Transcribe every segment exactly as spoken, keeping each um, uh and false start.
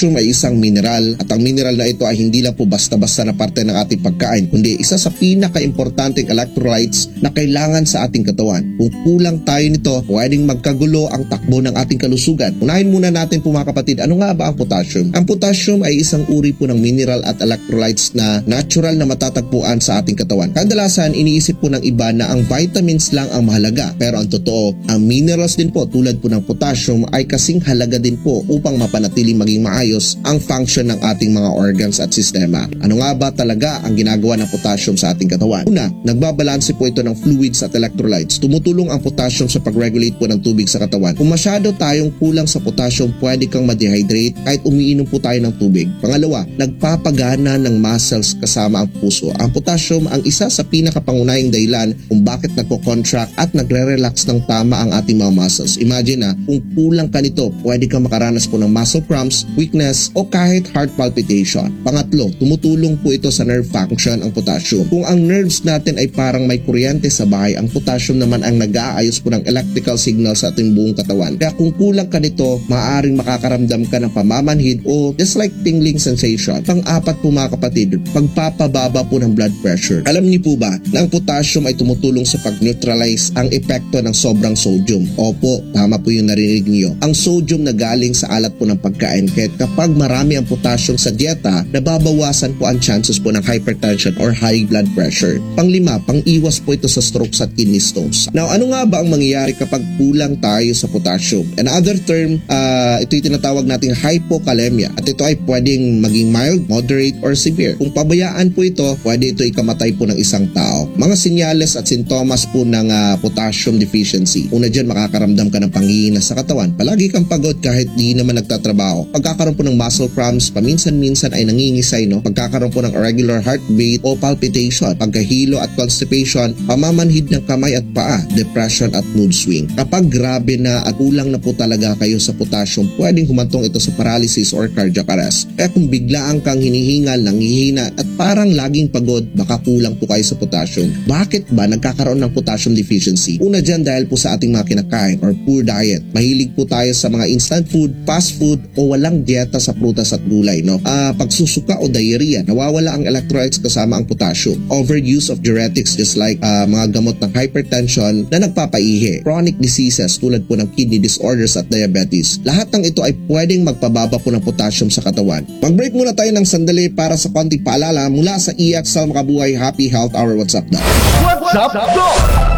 potassium ay isang mineral at ang mineral na ito ay hindi lang po basta-basta na parte ng ating pagkain, kundi isa sa pinaka-importanteng electrolytes na kailangan sa ating katawan. Kung kulang tayo nito, pwedeng magkagulo ang takbo ng ating kalusugan. Unahin muna natin po mga kapatid, ano nga ba ang potassium? Ang potassium ay isang uri po ng mineral at electrolytes na natural na matatagpuan sa ating katawan. Kadalasan, iniisip po ng iba na ang vitamins lang ang mahalaga. Pero ang totoo, ang minerals din po tulad po ng potassium ay kasing halaga din po upang mapanatiling maging maayos ang function ng ating mga organs at sistema. Ano nga ba talaga ang ginagawa ng potassium sa ating katawan? Una, nagbabalanse po ito ng fluids at electrolytes. Tumutulong ang potassium sa pag-regulate po ng tubig sa katawan. Kung masyado tayong kulang sa potassium, pwede kang ma-dehydrate kahit umiinom po tayo ng tubig. Pangalawa, nagpapagana ng muscles kasama ang puso. Ang potassium ang isa sa pinakapangunahing dahilan kung bakit nagko-contract at nagre-relax ng tama ang ating mga muscles. Imagine na, kung kulang ka nito, pwede kang makaranas po ng muscle cramps, weakness, o kahit heart palpitation. Pangatlo, tumutulong po ito sa nerve function ang potassium. Kung ang nerves natin ay parang may kuryente sa bahay, ang potassium naman ang nag-aayos po ng electrical signal sa ating buong katawan. Kaya kung kulang ka nito, maaaring makakaramdam ka ng pamamanhid o just like tingling sensation. Pang-apat po mga kapatid, pagpapababa po ng blood pressure. Alam niyo po ba na ang potassium ay tumutulong sa pag-neutralize ang epekto ng sobrang sodium? Opo, tama po yung narinig niyo. Ang sodium na galing sa alat po ng pagkain, kaya kapag marami ang potassium sa dieta, nababawasan po ang chances po ng hypertension or high blood pressure. Panglima, pang-iwas po ito sa strokes at kidney stones. Now, ano nga ba ang mangyayari kapag kulang tayo sa potassium? Another term, uh, ito yung tinatawag nating hypokalemia at ito ay pwedeng maging mild, moderate, or severe. Kung pabayaan po ito, pwede ito ikamatay po ng isang tao. Mga senyales at sintomas po ng uh, potassium deficiency. Una dyan, makakaramdam ka ng panghihina sa katawan. Palagi kang pagod kahit di naman nagtatrabaho. Pagkakaroon po ng muscle cramps, paminsan-minsan ay nangingisay, no? Pagkakaroon po ng irregular heartbeat o palpitation, pagkahilo at constipation, pamamanhid ng kamay at paa, depression at mood swing. Kapag grabe na at kulang na po talaga kayo sa potassium, pwedeng humantong ito sa paralysis or cardiac arrest. Kaya kung biglaan kang hinihingal, nanghihina at parang laging pagod, baka kulang po kayo sa potassium. Bakit ba nagkakaroon ng potassium deficiency? Una dyan dahil po sa ating mga kinakain or poor diet. Mahilig po tayo sa mga instant food, fast food o walang dieta sa prutas at gulay, no? Uh, pagsusuka o diarrhea, nawawala ang electrolytes kasama ang potassium. Overuse of diuretics just like uh, mga gamot ng hypertension na nagpapaihi. Chronic diseases tulad po ng kidney disorders at diabetes. Lahat ng ito ay pwedeng magpababa po ng potassium sa katawan. Mag-break muna tayo ng sandali para sa konting paalala mula sa E X L Makabuhay Happy Health Hour. What's up, Doc? What's up, Doc?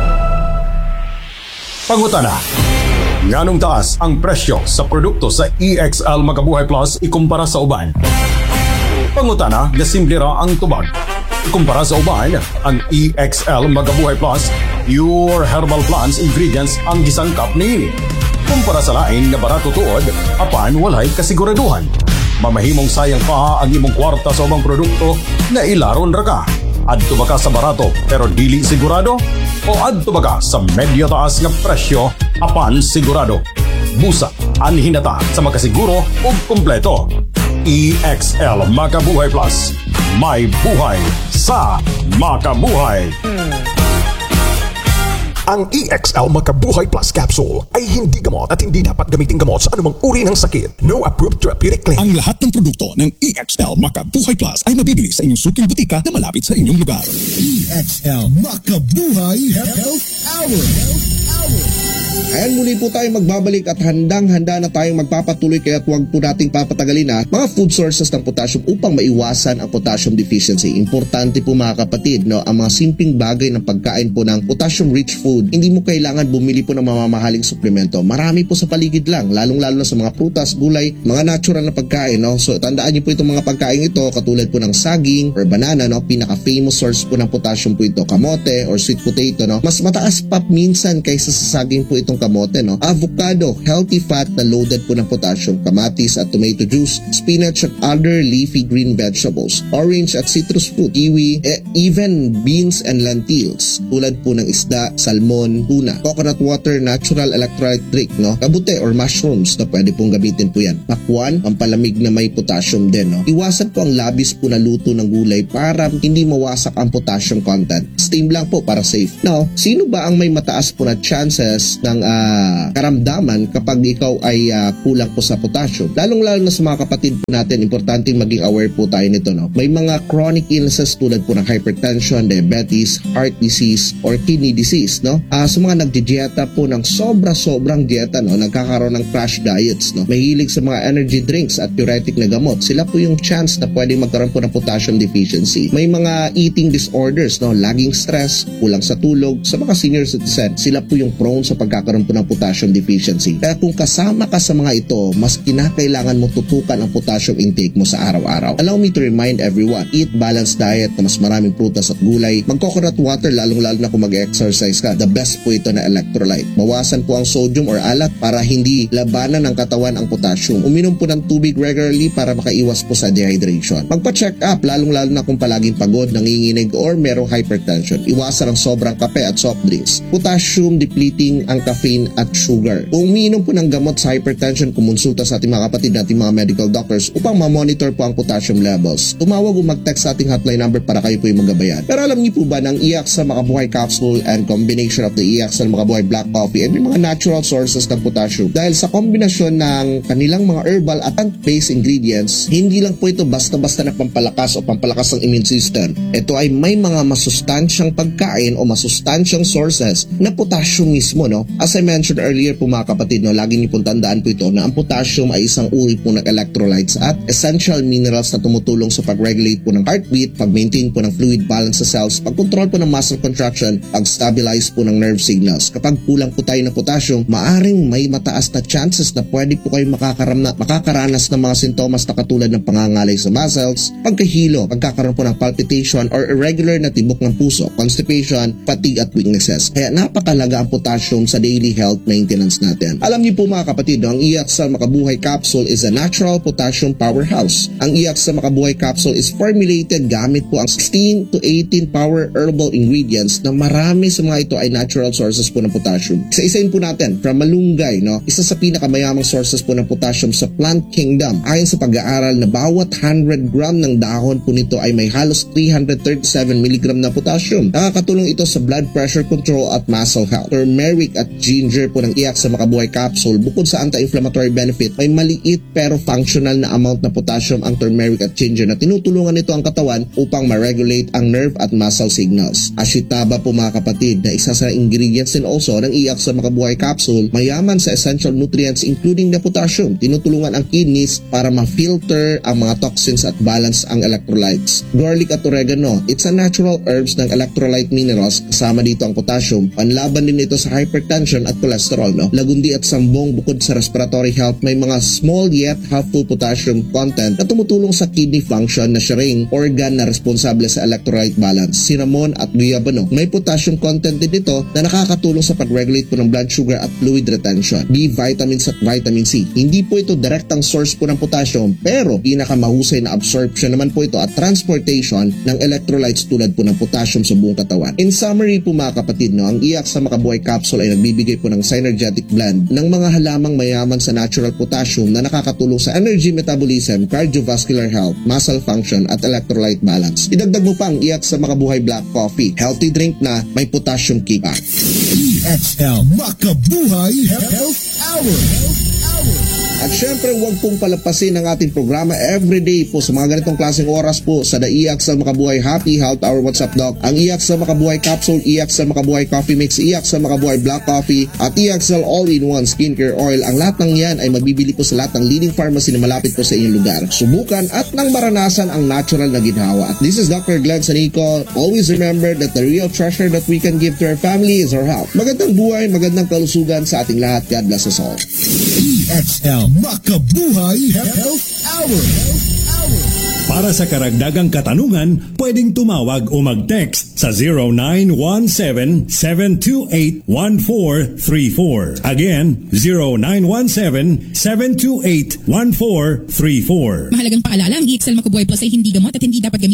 Pangutana. Nganong taas ang presyo sa produkto sa E X L Makabuhay Plus ikumpara sa uban? Pangutana na simple ra ang tubag. Kumpara sa uban, ang E X L Makabuhay Plus, pure herbal plants ingredients ang gisangkap niini. Kumpara sa lain nga barato tuod, apan walay kasiguraduhan. Mamahimong sayang pa ang imong kwarta sa ubang produkto na ilaron ra ka. Adto ba ka sa barato pero dili sigurado? O adto ba ka sa medyo taas nga presyo apan sigurado? Busa ang hinata sa makasiguro o kumpleto. E X L Makabuhay Plus. May buhay sa makabuhay. Ang E X L Makabuhay Plus Capsule ay hindi gamot at hindi dapat gamitin gamot sa anumang uri ng sakit. No approved therapeutic claim. Ang lahat ng produkto ng E X L Makabuhay Plus ay mabibili sa inyong suking butika na malapit sa inyong lugar. E X L Makabuhay Health Hour. Health Hour. Ayan, muli po tayo magbabalik at handang-handa na tayong magpapatuloy kaya huwag po nating papatagalin na mga food sources ng potassium upang maiwasan ang potassium deficiency. Importante po mga kapatid, no, ang mga simpleng bagay ng pagkain po ng potassium-rich food. Hindi mo kailangan bumili po ng mamamahaling suplemento. Marami po sa paligid lang, lalong-lalo na sa mga prutas, gulay, mga natural na pagkain. No? So tandaan niyo po itong mga pagkain ito, katulad po ng saging or banana, no? Pinaka-famous source po ng potassium po ito, kamote or sweet potato. No? Mas mataas pa minsan kaysa sa saging po itong kamote, no? Avocado, healthy fat na loaded po ng potassium, kamatis at tomato juice, spinach at other leafy green vegetables, orange at citrus fruit, kiwi, eh, even beans and lentils, tulad po ng isda, salmon, tuna, coconut water, natural electrolyte drink, no? Kabute or mushrooms na pwede pong gamitin po yan. Pakwan, pampalamig na may potassium din, no? Iwasan po ang labis po na luto ng gulay para hindi mawasak ang potassium content. Steam lang po para safe. Now, sino ba ang may mataas po na chances ng ah, karamdaman kapag ikaw ay ah, kulang po sa potassium. Lalong-lalo na sa mga kapatid po natin, importante maging aware po tayo nito. No? May mga chronic illnesses tulad po ng hypertension, diabetes, heart disease, or kidney disease. No? Ah, sa mga nagdidieta po ng sobra-sobrang dieta, no? Nagkakaroon ng crash diets, no? Mahilig sa mga energy drinks at diuretic na gamot, sila po yung chance na pwedeng magkaroon po ng potassium deficiency. May mga eating disorders, no? Laging stress, kulang sa tulog, sa mga senior citizen, sila po yung prone sa pagkakaroon po ng potassium deficiency. Kaya kung kasama ka sa mga ito, mas kinakailangan mo tutukan ang potassium intake mo sa araw-araw. Allow me to remind everyone, eat balanced diet na mas maraming prutas at gulay, mag-coconut water lalong-lalo na kung mag-exercise ka. The best po ito na electrolyte. Bawasan po ang sodium or alat para hindi labanan ng katawan ang potassium. Uminom po ng tubig regularly para makaiwas po sa dehydration. Magpa-check up lalong-lalo na kung palaging pagod, nanginginig or merong hypertension. Iwasan ang sobrang kape at soft drinks. Potassium depleting ang caffeine at sugar. Kung umiinom po ng gamot sa hypertension, kumonsulta sa ating mga kapatid nating mga medical doctors upang ma-monitor po ang potassium levels. Tumawag o mag-text sa ating hotline number para kayo po yung magabayan. Pero alam niyo po ba ng I A C S A Makabuhay Capsule and combination of the I A C S A Makabuhay Black Coffee and may mga natural sources ng potassium? Dahil sa kombinasyon ng kanilang mga herbal at plant-based ingredients, hindi lang po ito basta-basta na pampalakas o pampalakas ng immune system. Ito ay may mga masustansyang pagkain o masustansyang sources na potassium mismo, no? As I mentioned earlier po mga kapatid, no, lagi niyo pong tandaan po ito na ang potassium ay isang uri po ng electrolytes at essential minerals na tumutulong sa pag-regulate po ng heartbeat, pag-maintain po ng fluid balance sa cells, pag-control po ng muscle contraction, pag-stabilize po ng nerve signals. Kapag kulang po tayo ng potassium, maaring may mataas na chances na pwede po kayo makakaramna, makakaranas ng mga sintomas na katulad ng pangangalay sa muscles, pagkahilo, pagkakaroon po ng palpitation or irregular na tibok ng puso, constipation, fatigue at weaknesses. Kaya napakalaga ang potassium sa daily health maintenance natin. Alam niyo po mga kapatid, no, ang I A C S A Makabuhay Capsule is a natural potassium powerhouse. Ang I A C S A Makabuhay Capsule is formulated gamit po ang sixteen to eighteen power herbal ingredients na marami sa mga ito ay natural sources po ng potassium. Isa-isain po natin from malunggay, no? Isa sa pinakamayamang sources po ng potassium sa plant kingdom. Ayon sa pag-aaral na bawat one hundred gram ng dahon po nito ay may halos three hundred thirty-seven milligram na potassium. Nakakatulong ito sa blood pressure control at muscle health. Turmeric at ginger po ng I A C S A Makabuhay Capsule, bukod sa anti-inflammatory benefit, may maliit pero functional na amount na potassium ang turmeric at ginger na tinutulungan nito ang katawan upang ma-regulate ang nerve at muscle signals. Ashitaba po mga kapatid na isa sa ingredients din also ng I A C S A Makabuhay Capsule, mayaman sa essential nutrients including the potassium. Tinutulungan ang kidneys para ma-filter ang mga toxins at balance ang electrolytes. Garlic at oregano, it's a natural herbs ng electrolyte minerals, kasama dito ang potassium. Panlaban din ito sa hypertension at cholesterol, no? Lagundi at sambong, bukod sa respiratory health, may mga small yet helpful potassium content na tumutulong sa kidney function na siya ring organ na responsable sa electrolyte balance. Cinnamon at guyabano, may potassium content din ito na nakakatulong sa pag-regulate po ng blood sugar at fluid retention. B vitamins at vitamin C, hindi po ito direktang source po ng potassium, pero pinakamahusay na absorption naman po ito at transportation ng electrolytes tulad po ng potassium sa buong katawan. In summary po mga kapatid, no, ang I A C S A Makabuhay Capsule ay nagbibigay po ng synergetic blend ng mga halamang mayaman sa natural potassium na nakakatulong sa energy metabolism, cardiovascular health, muscle function at electrolyte balance. Idagdag mo pa ang I A C S A Makabuhay Black Coffee, healthy drink na may potassium kickback. E X L Makabuhay Health Hour. At syempre, huwag pong palapasin ang ating programa everyday po sa mga ganitong klaseng oras po sa The I A C S A Makabuhay Happy Health Hour. What's up, Doc? Ang I A C S A Makabuhay Capsule, I A C S A Makabuhay Coffee Mix, I A C S A Makabuhay Black Coffee, at I A C S L All-in-One Skincare Oil. Ang lahat ng yan ay mabibili po sa lahat ng leading pharmacy na malapit po sa inyong lugar. Subukan at nang maranasan ang natural na ginhawa. At this is Doctor Glenn Sanico. Always remember that the real treasure that we can give to our family is our health. Magandang buhay, magandang kalusugan sa ating lahat. God bless us all. E X L Makabuhay Health Hour. Para sa karagdagang katanungan, pwedeng tumawag o mag-text sa zero nine one seven, seven two eight, one four three four. Again, zero nine one seven, seven two eight, one four three four. Mahalagang paalala, ang I A C S A Makabuhay Plus ay hindi gamot at hindi dapat gamitin